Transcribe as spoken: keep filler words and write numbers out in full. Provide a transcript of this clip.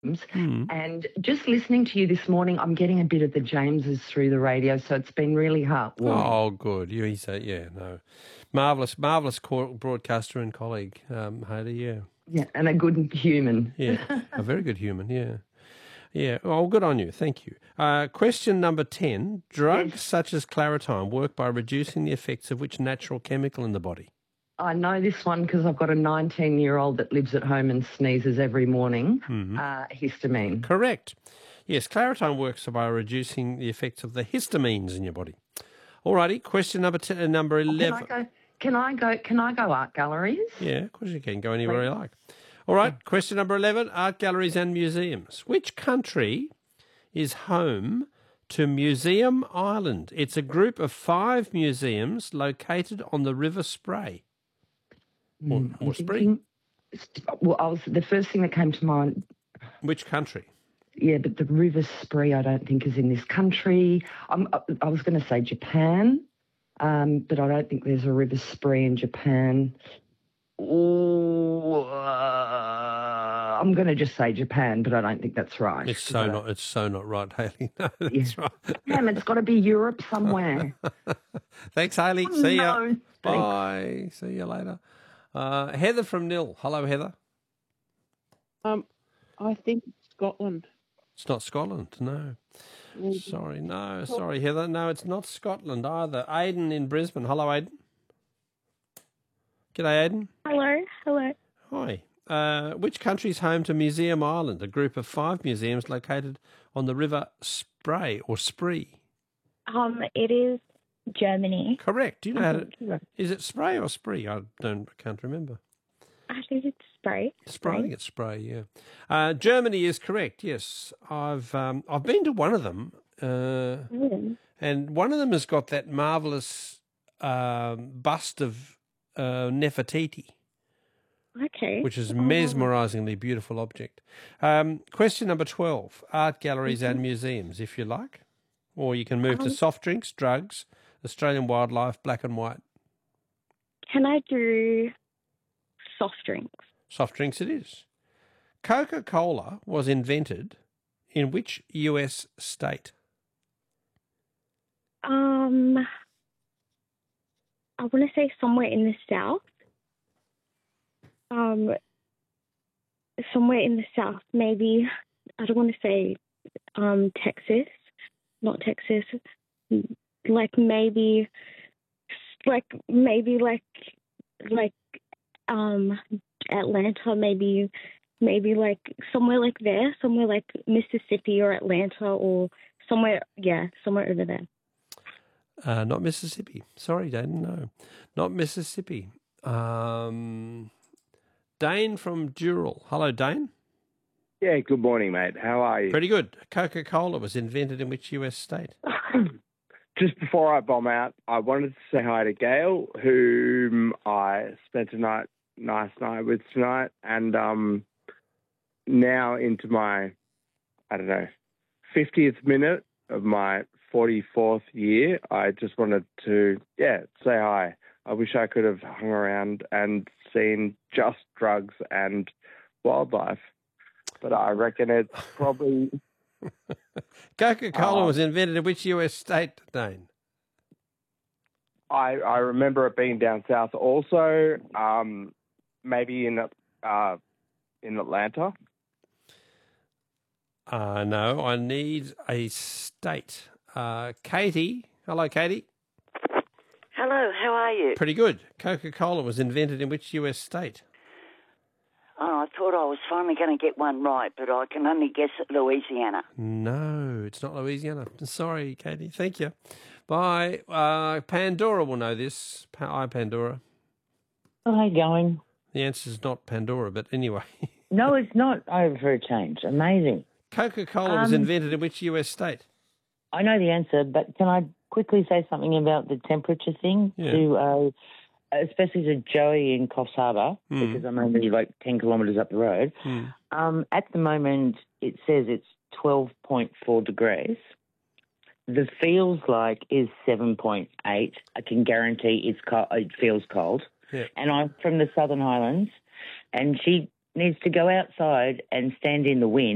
Hmm. And just listening to you this morning, I'm getting a bit of the Jameses through the radio, so it's been really heartwarming. Oh, good. You, he's a, yeah, no. Marvellous, marvellous co- broadcaster and colleague, um, Hayley, yeah. Yeah, and a good human. Yeah, a very good human, yeah. Yeah, well, good on you. Thank you. Uh, question number ten. Drugs Yes. such as Claritine work by reducing the effects of which natural chemical in the body? I know this one because I've got a nineteen-year-old that lives at home and sneezes every morning. Mm-hmm. Uh, histamine. Correct. Yes, Claritine works by reducing the effects of the histamines in your body. Alrighty, question number ten, uh, number eleven. Can I go? Can I go? Can I go art galleries? Yeah, of course you can. Go anywhere you like. All right, question number eleven, art galleries and museums. Which country is home to Museum Island? It's a group of five museums located on the River Spray. Or, Mm, or I'm Spree. thinking- Well, I was the first thing that came to mind. Which country? Yeah, but the River Spree, I don't think is in this country. I'm, I was going to say Japan, um, but I don't think there's a River Spree in Japan. Oh, uh, I'm going to just say Japan, but I don't think that's right. It's so not. It's so not right, Hayley. No, that's Yeah. right. Damn, it's got to be Europe somewhere. Thanks, Hayley. See ya. No, Bye. See you later. Uh, Heather from Nil. Hello, Heather. Um, I think Scotland. It's not Scotland, no. Maybe. Sorry, no. Sorry, Heather. No, it's not Scotland either. Aidan in Brisbane. Hello, Aidan. G'day, Aidan. Hello, hello. Hi. Uh, which country is home to Museum Island, a group of five museums located on the River Spray or Spree? Um, it is Germany. Correct. Do you know how to... Is it Spray or Spree? I don't. I can't remember. I think it's Spray. Spray. I think it's Spray. Yeah. Uh, Germany is correct. Yes, I've um, I've been to one of them, uh, Mm. and one of them has got that marvelous um, bust of uh, Nefertiti, Okay. which is a Oh. mesmerisingly beautiful object. Um, question number twelve: art galleries and museums, if you like, or you can move to Um, soft drinks, drugs, Australian wildlife, black and white. Can I do soft drinks? Soft drinks it is. Coca-Cola was invented in which U S state? Um, I want to say somewhere in the south. Um, somewhere in the south, maybe. I don't want to say um Texas, not Texas. Like maybe, like maybe like like um Atlanta, maybe maybe like somewhere like there, somewhere like Mississippi or Atlanta or somewhere, yeah, somewhere over there. Uh, not Mississippi. Sorry, Dane. No, not Mississippi. Um, Dane from Dural. Hello, Dane. Yeah, good morning, mate. How are you? Pretty good. Coca-Cola was invented in which U S state? Just before I bomb out, I wanted to say hi to Gail, whom I spent a night, nice night with tonight, and um, now into my, I don't know, fiftieth minute of my forty-fourth year. I just wanted to, yeah, say hi. I wish I could have hung around and seen just drugs and wildlife, but I reckon it's probably... Coca-Cola Um, was invented in which U S state, Dane? I, I remember it being down south also, um, maybe in uh, in Atlanta. Uh, no, I need a state. Uh, Katie. Hello, Katie. Hello, how are you? Pretty good. Coca-Cola was invented in which U S state? Oh, I thought I was finally going to get one right, but I can only guess at Louisiana. No, it's not Louisiana. Sorry, Katie. Thank you. Bye. Uh, Pandora will know this. Pa- Hi, Pandora. Hi, going. The answer is not Pandora, but anyway. No, it's not over for a change. Amazing. Coca-Cola was Um, invented in which U S state? I know the answer, but can I quickly say something about the temperature thing? Yeah. To uh, especially to Joey in Coffs Harbour, Mm. because I'm only like ten kilometres up the road. Mm. Um, at the moment, it says it's twelve point four degrees. The feels like is seven point eight. I can guarantee it's co- it feels cold. Yeah. And I'm from the Southern Highlands, and she needs to go outside and stand in the wind